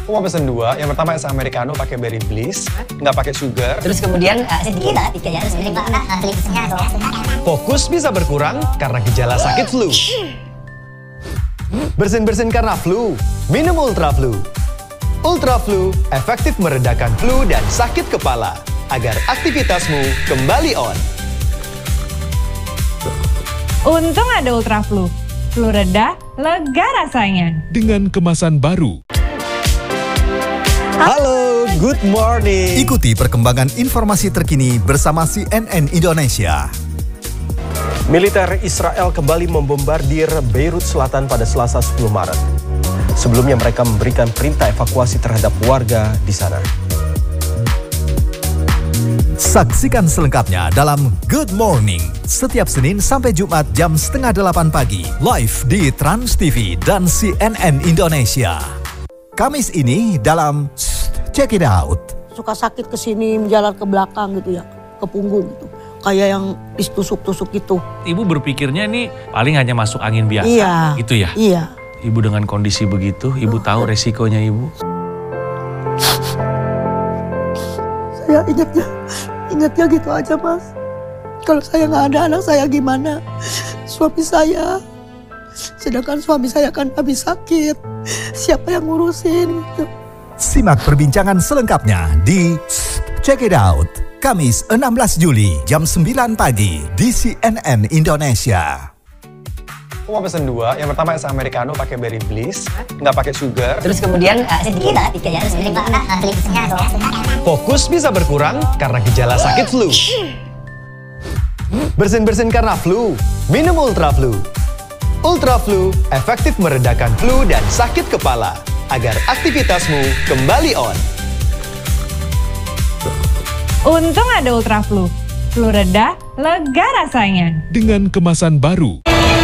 Aku mau pesen dua. Yang pertama es americano pakai berry bliss, nggak pakai sugar. Terus kemudian sedikit lah, ya. Fokus bisa berkurang karena gejala sakit flu. Bersin-bersin karena flu, minum Ultra Flu. Ultra Flu efektif meredakan flu dan sakit kepala agar aktivitasmu kembali on. Untung ada Ultra Flu. Flu reda, lega rasanya. Dengan kemasan baru. Halo, good morning. Ikuti perkembangan informasi terkini bersama CNN Indonesia. Militer Israel kembali membombardir Beirut Selatan pada Selasa 10 Maret. Sebelumnya mereka memberikan perintah evakuasi terhadap warga di sana. Saksikan selengkapnya dalam Good Morning setiap Senin sampai Jumat jam 7:30 pagi live di Trans TV dan CNN Indonesia. Kamis ini dalam Check It Out. Suka sakit ke sini, menjalar ke belakang gitu ya, ke punggung gitu. Kayak yang ditusuk-tusuk gitu. Ibu berpikirnya ini paling hanya masuk angin biasa, iya, gitu ya? Iya. Ibu dengan kondisi begitu, ibu tahu resikonya ibu? Saya ingatnya gitu aja, Mas. Kalau saya nggak ada anak saya gimana? Suami saya, sedangkan suami saya kan habis sakit. Siapa yang ngurusin? Gitu. Simak perbincangan selengkapnya di Check It Out. Kamis 16 Juli jam 9 pagi di CNN Indonesia. Aku mau pesen dua. Yang pertama es americano pakai berry bliss, nggak pakai sugar. Terus kemudian sedikit lah, ya. Fokus bisa berkurang karena gejala sakit flu. Bersin-bersin karena flu, minum Ultra Flu. Ultra Flu efektif meredakan flu dan sakit kepala agar aktivitasmu kembali on. Untung ada Ultra Flu. Flu reda, lega rasanya. Dengan kemasan baru.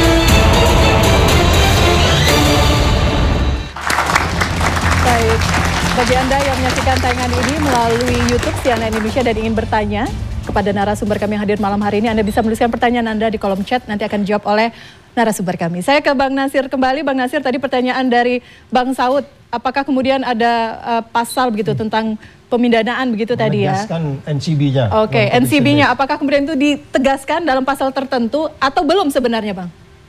Baik, bagi Anda yang menyaksikan tayangan ini melalui YouTube CNN Indonesia dan ingin bertanya kepada narasumber kami yang hadir malam hari ini, Anda bisa menuliskan pertanyaan Anda di kolom chat, nanti akan dijawab oleh narasumber kami. Saya ke Bang Nasir kembali. Bang Nasir, tadi pertanyaan dari Bang Saud, apakah kemudian ada pasal begitu tentang pemindanaan begitu tadi ya? Menegaskan NCB-nya. Oke, NCB-nya apakah kemudian itu ditegaskan dalam pasal tertentu atau belum sebenarnya, Bang?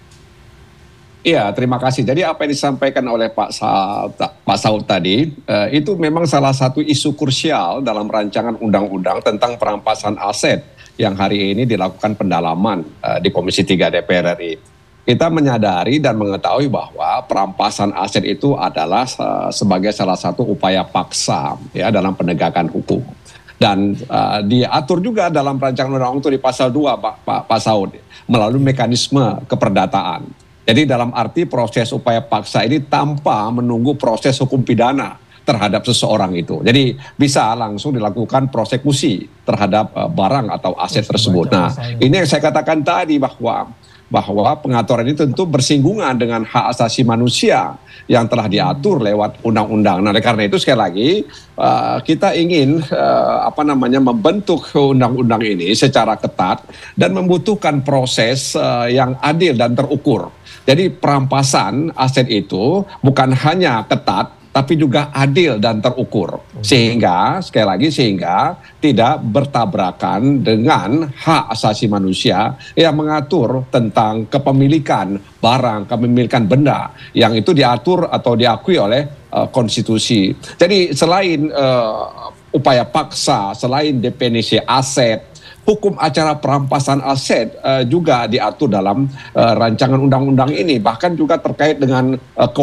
Iya, terima kasih. Jadi apa yang disampaikan oleh Pak Saud tadi, itu memang salah satu isu krusial dalam rancangan undang-undang tentang perampasan aset yang hari ini dilakukan pendalaman di Komisi 3 DPR RI. Kita menyadari dan mengetahui bahwa perampasan aset itu adalah sebagai salah satu upaya paksa ya dalam penegakan hukum. Dan diatur juga dalam rancangan undang-undang itu di pasal 2 Pak Saud melalui mekanisme keperdataan. Jadi dalam arti proses upaya paksa ini tanpa menunggu proses hukum pidana terhadap seseorang itu. Jadi bisa langsung dilakukan prosekusi terhadap barang atau aset tersebut. Nah, ini yang saya katakan tadi bahwa pengaturan ini tentu bersinggungan dengan hak asasi manusia yang telah diatur lewat undang-undang. Nah, karena itu sekali lagi kita ingin membentuk undang-undang ini secara ketat dan membutuhkan proses yang adil dan terukur. Jadi perampasan aset itu bukan hanya ketat, tapi juga adil dan terukur. Sehingga, sekali lagi, tidak bertabrakan dengan hak asasi manusia yang mengatur tentang kepemilikan barang, kepemilikan benda, yang itu diatur atau diakui oleh konstitusi. Jadi selain upaya paksa, selain definisi aset, hukum acara perampasan aset juga diatur dalam rancangan undang-undang ini, bahkan juga terkait dengan